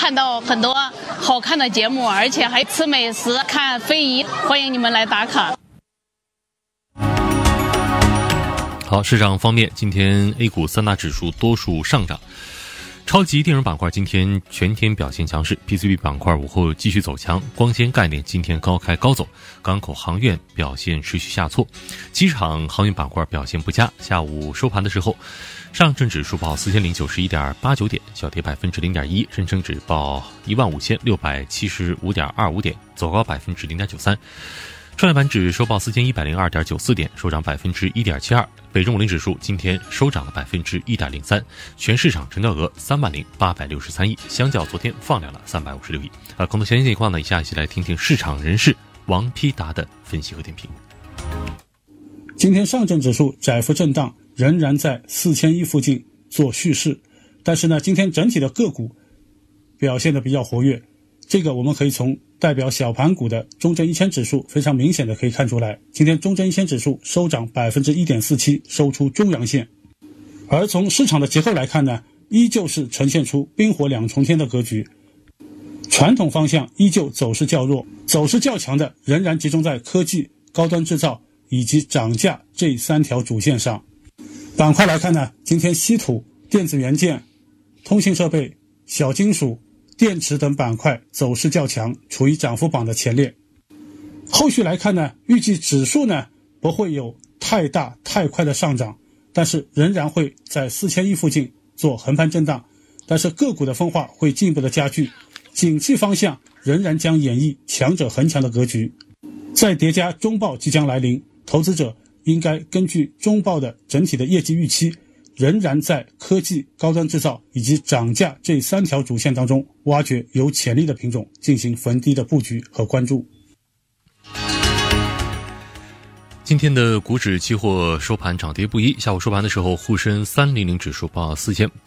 看到很多好看的节目，而且还吃美食、看非遗，欢迎你们来打卡。 好，市场方面，今天 A 股三大指数多数上涨。超级电容板块今天全天表现强势， PCB 板块午后继续走强，光纤概念今天高开高走，港口航运表现持续下挫，机场航运板块表现不佳。下午收盘的时候，上证指数报4091.89点，小跌0.1%，深成指报15675.25点，走高0.93%。创业板指收报4102.94点，收涨1.72%。北中五零指数今天收涨了1.03%，全市场成交额30863亿，相较昨天放量了356亿。更多详细情况呢，以下一起来听听市场人士王丕达的分析和点评。 今天上证指数窄幅震荡，仍然在4000亿附近做蓄势，但是呢，今天整体的个股表现的比较活跃。这个我们可以从代表小盘股的中证1000指数非常明显的可以看出来，今天中证1000指数收涨 1.47%， 收出中阳线。而从市场的结构来看呢，依旧是呈现出冰火两重天的格局，传统方向依旧走势较弱，走势较强的仍然集中在科技、高端制造以及涨价这三条主线上。板块来看呢，今天稀土、电子元件、通信设备、小金属、电池等板块走势较强，处于涨幅榜的前列。后续来看呢，预计指数呢不会有太大太快的上涨，但是仍然会在4000亿附近做横盘震荡，但是个股的分化会进一步的加剧，景气方向仍然将演绎强者恒强的格局。再叠加中报即将来临，投资者应该根据中报的整体的业绩预期，仍然在科技、高端制造以及涨价这三条主线当中挖掘有潜力的品种，进行逢低的布局和关注。 今天的股指期货收盘涨跌不一，下午收盘的时候，沪深300指数报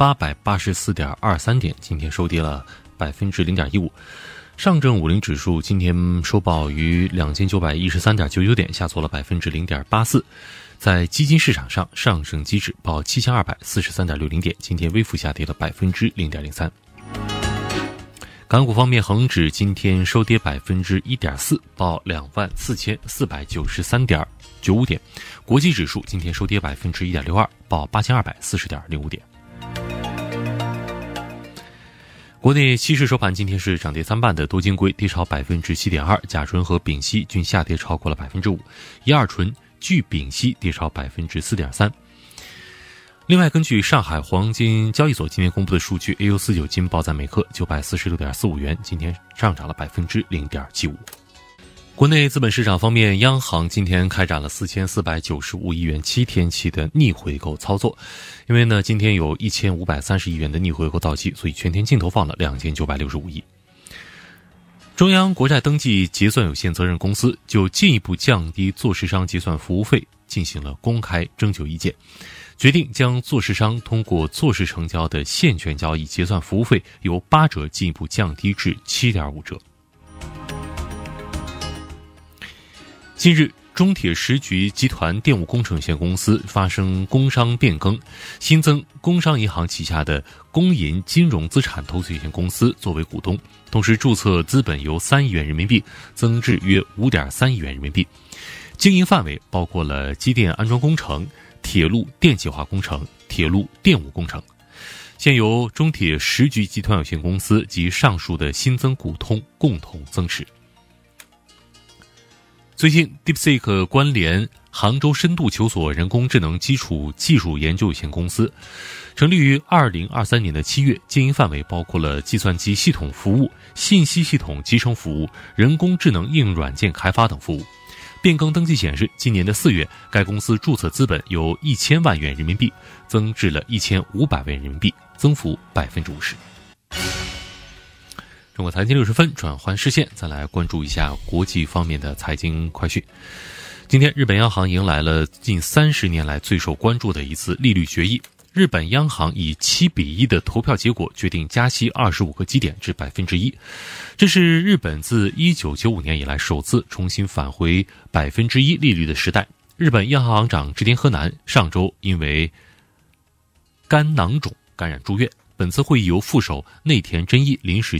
4884.23点，今天收跌了0.15%。上证50指数今天收报于2913.99点，下挫了0.84%。在基金市场上，上证期指报7243.60点，今天微幅下跌了0.03%。港股方面，恒指今天收跌1.4%，报24493.95点；国际指数今天收跌1.62%，报8240.05点。国内期市收盘今天是涨跌参半的，多晶硅跌超7.2%，甲醇和丙烯均下跌超过了5%，乙二醇、聚丙烯跌超4.3%。另外，根据上海黄金交易所今天公布的数据 ，AU49 金报在每克946.45元，今天上涨了0.75%。国内资本市场方面，央行今天开展了4495亿元7天期的逆回购操作，因为呢，今天有1530亿元的逆回购到期，所以全天净投放了2965亿。中央国债登记结算有限责任公司就进一步降低做市商结算服务费进行了公开征求意见，决定将做市商通过做市成交的现券交易结算服务费由8折进一步降低至7.5折。近日，中铁石局集团电务工程有限公司发生工商变更，新增工商银行旗下的工银金融资产投资有限公司作为股东，同时注册资本由3亿元人民币增至约 5.3 亿元人民币，经营范围包括了机电安装工程、铁路电气化工程、铁路电务工程。现由中铁石局集团有限公司及上述的新增股东共同增持。最近 DeepSeek 关联杭州深度求索人工智能基础技术研究有限公司，成立于2023年的7月，经营范围包括了计算机系统服务、信息系统集成服务、人工智能应用软件开发等服务。变更登记显示，今年的4月，该公司注册资本由1000万元人民币增至了1500万元人民币，增幅50%。中国财经60分转换视线，再来关注一下国际方面的财经快讯。今天，日本央行迎来了近30年来最受关注的一次利率决议。日本央行以7-1的投票结果决定加息25个基点至 1%， 这是日本自1995年以来首次重新返回 1% 利率的时代。日本央行行长植田和男上周因为肝囊肿感染住院，本次会议由副手内田真一临时